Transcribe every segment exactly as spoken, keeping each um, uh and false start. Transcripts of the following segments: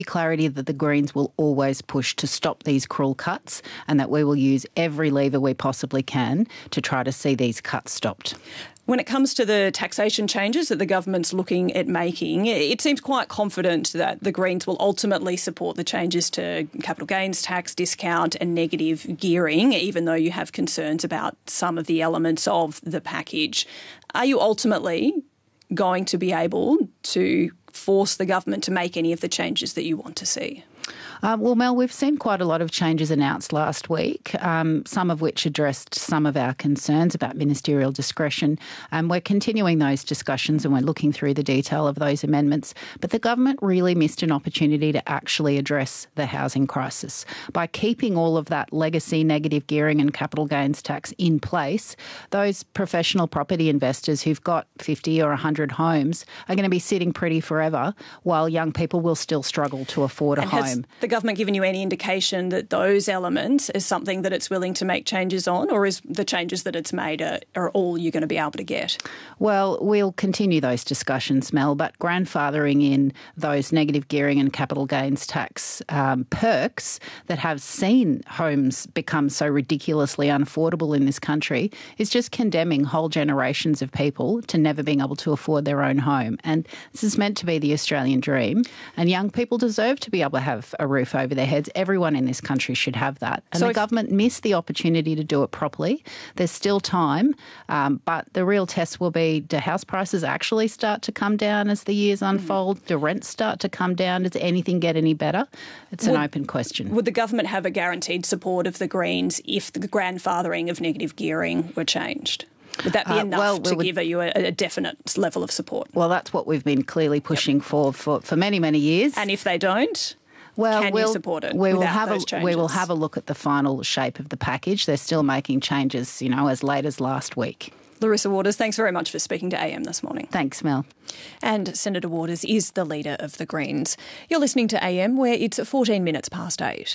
clarity that the Greens will always push to stop these cruel cuts and that we will use every lever we possibly can to try to see these cuts stopped. When it comes to the taxation changes that the government's looking at making, it seems quite confident that the Greens will ultimately support the changes to capital gains tax, discount and negative gearing, even though you have concerns about some of the elements of the package. Are you ultimately going to be able to force the government to make any of the changes that you want to see? Uh, well, Mel, we've seen quite a lot of changes announced last week, um, some of which addressed some of our concerns about ministerial discretion. And we're continuing those discussions and we're looking through the detail of those amendments. But the government really missed an opportunity to actually address the housing crisis. By keeping all of that legacy negative gearing and capital gains tax in place, those professional property investors who've got fifty or one hundred homes are going to be sitting pretty forever, while young people will still struggle to afford a and home. Has the government given you any indication that those elements is something that it's willing to make changes on, or is the changes that it's made are, are all you're going to be able to get? Well, we'll continue those discussions, Mel, but grandfathering in those negative gearing and capital gains tax um, perks that have seen homes become so ridiculously unaffordable in this country is just condemning whole generations of people to never being able to afford their own home. And this is meant to be the Australian dream, and young people deserve to be able to have a roof over their heads. Everyone in this country should have that. And so the if- government missed the opportunity to do it properly. There's still time, um, but the real test will be, do house prices actually start to come down as the years unfold? Mm. Do rents start to come down? Does anything get any better? It's would, an open question. Would the government have a guaranteed support of the Greens if the grandfathering of negative gearing were changed? Would that be Uh, enough well, to would, give you a, a definite level of support? Well, that's what we've been clearly pushing yep. for, for for many, many years. And if they don't? Well, Can we'll, you support it we will without have those a, changes? We will have a look at the final shape of the package. They're still making changes, you know, as late as last week. Larissa Waters, thanks very much for speaking to A M this morning. Thanks, Mel. And Senator Waters is the leader of the Greens. You're listening to A M, where it's fourteen minutes past eight.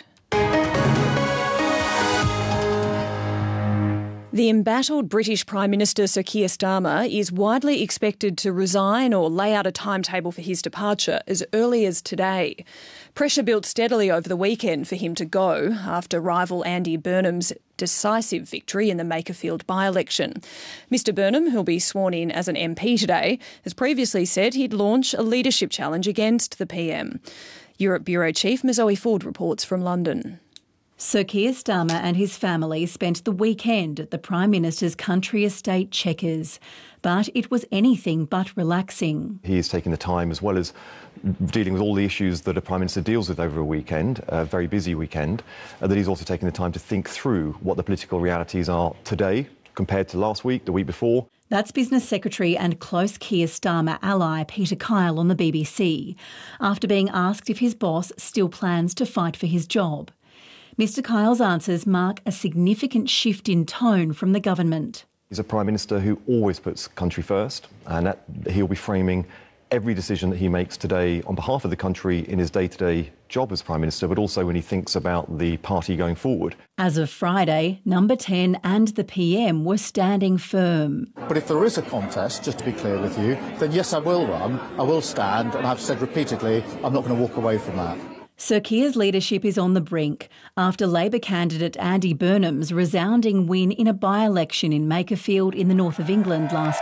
The embattled British Prime Minister Sir Keir Starmer is widely expected to resign or lay out a timetable for his departure as early as today. Pressure built steadily over the weekend for him to go after rival Andy Burnham's decisive victory in the Makerfield by-election. Mister Burnham, who'll be sworn in as an M P today, has previously said he'd launch a leadership challenge against the P M. Europe Bureau Chief Zoe Ford reports from London. Sir Keir Starmer and his family spent the weekend at the Prime Minister's country estate Chequers, but it was anything but relaxing. He's taking the time, as well as dealing with all the issues that a Prime Minister deals with over a weekend, a very busy weekend, uh, that he's also taking the time to think through what the political realities are today compared to last week, the week before. That's Business Secretary and close Keir Starmer ally Peter Kyle on the B B C, after being asked if his boss still plans to fight for his job. Mister Kyle's answers mark a significant shift in tone from the government. He's a Prime Minister who always puts country first, and that he'll be framing every decision that he makes today on behalf of the country in his day-to-day job as Prime Minister, but also when he thinks about the party going forward. As of Friday, Number ten and the P M were standing firm. But if there is a contest, just to be clear with you, then yes, I will run, I will stand, and I've said repeatedly I'm not going to walk away from that. Sir Keir's leadership is on the brink after Labor candidate Andy Burnham's resounding win in a by-election in Makerfield in the north of England last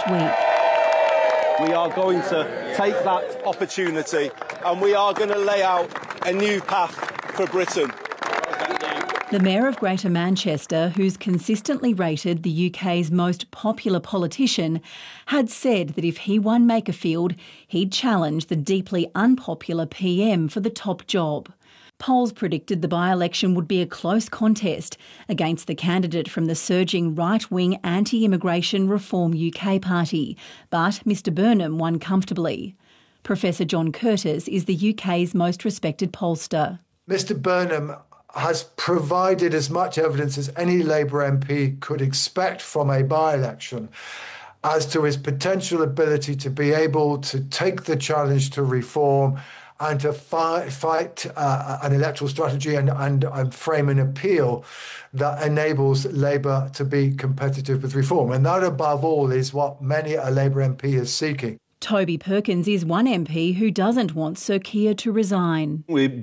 week. We are going to take that opportunity and we are going to lay out a new path for Britain. The Mayor of Greater Manchester, who's consistently rated the U K's most popular politician, had said that if he won Makerfield, he'd challenge the deeply unpopular P M for the top job. Polls predicted the by-election would be a close contest against the candidate from the surging right-wing anti-immigration Reform U K party, but Mister Burnham won comfortably. Professor John Curtis is the U K's most respected pollster. Mister Burnham has provided as much evidence as any Labour M P could expect from a by-election as to his potential ability to be able to take the challenge to reform and to fight, fight uh, an electoral strategy and, and, and frame an appeal that enables Labour to be competitive with reform. And that, above all, is what many a Labour M P is seeking. Toby Perkins is one M P who doesn't want Sir Keir to resign. We're